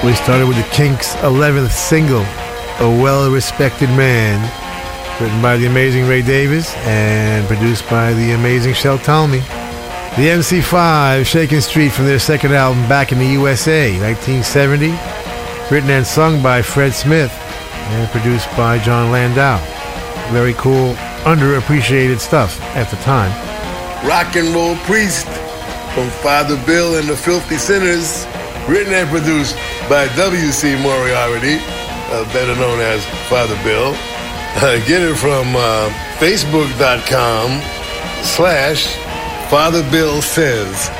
We started with the Kinks' 11th single, A Well-Respected Man, written by the amazing Ray Davies and produced by the amazing Shel Talmy. The MC5, Shakin' Street, from their second album, Back in the USA, 1970, written and sung by Fred Smith and produced by John Landau. Very cool, underappreciated stuff at the time. Rock and Roll Priest from Father Bill and the Filthy Sinners, written and produced by W.C. Moriarty, better known as Father Bill. Get it from Facebook.com/Father Bill Says.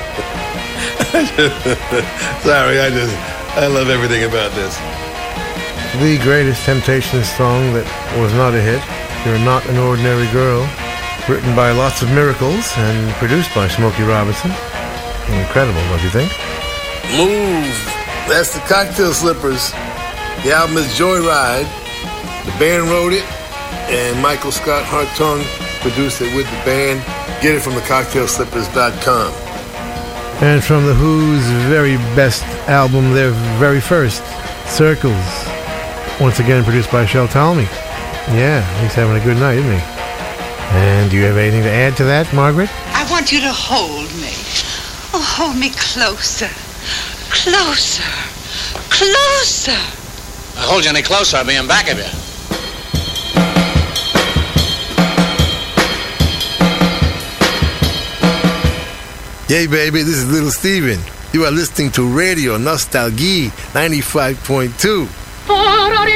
Sorry, I love everything about this. The greatest Temptations song that was not a hit, You're Not an Ordinary Girl, written by Lots of Miracles and produced by Smokey Robinson. Incredible, don't you think? Move. That's the Cocktail Slippers. The album is Joyride. The band wrote it, and Michael Scott Hartung produced it with the band. Get it from thecocktailslippers.com. And from The Who's very best album, their very first, Circles. Once again produced by Shel Talmy. Yeah, he's having a good night, isn't he? And do you have anything to add to that, Margaret? I want you to hold me. Oh, hold me closer. Closer. Closer. If I hold you any closer, I'll be in back of you. Yay, baby, this is Little Steven. You are listening to Radio Nostalgie 95.2.